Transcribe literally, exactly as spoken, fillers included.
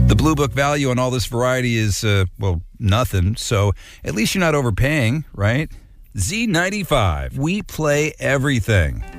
The Blue Book value on all this variety is, uh, well, nothing. So at least you're not overpaying, right? Z ninety-five. We play everything.